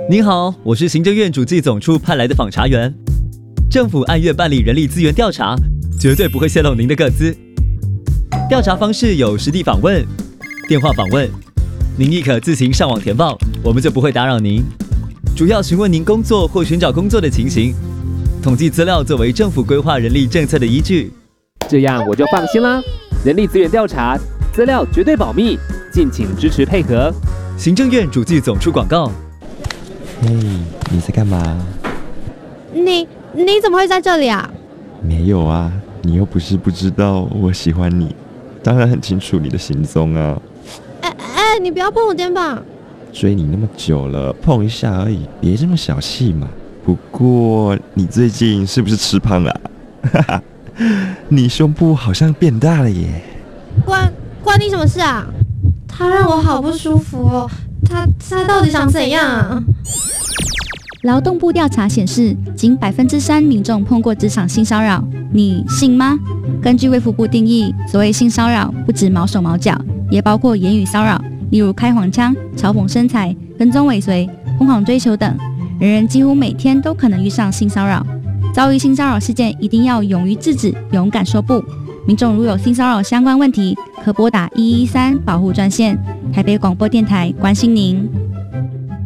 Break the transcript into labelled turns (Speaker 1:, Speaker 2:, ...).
Speaker 1: 您好，我是行政院主计总处派来的访查员。政府按月办理人力资源调查，绝对不会泄露您的个资。调查方式有实地访问、电话访问，您亦可自行上网填报，我们就不会打扰您。主要询问您工作或寻找工作的情形，统计资料作为政府规划人力政策的依据。
Speaker 2: 这样我就放心啦。人力资源调查资料绝对保密，敬请支持配合。
Speaker 1: 行政院主计总处广告。
Speaker 3: 嘿，你在干嘛？
Speaker 4: 你怎么会在这里啊？
Speaker 3: 没有啊，你又不是不知道我喜欢你，当然很清楚你的行踪啊。
Speaker 4: 你不要碰我肩膀。
Speaker 3: 追你那么久了，碰一下而已，别这么小气嘛。不过你最近是不是吃胖了啊？哈哈，你胸部好像变大了耶。
Speaker 4: 关你什么事啊？他让我好不舒服哦。他到底想怎样啊？
Speaker 5: 劳动部调查显示，仅3%民众碰过职场性骚扰，你信吗？根据卫福部定义，所谓性骚扰不止毛手毛脚，也包括言语骚扰，例如开黄腔、嘲讽身材、跟踪尾随、疯狂追求等。人人几乎每天都可能遇上性骚扰。遭遇性骚扰事件，一定要勇于制止，勇敢说不。民众如有性骚扰相关问题，可拨打113保护专线。台北广播电台关心您。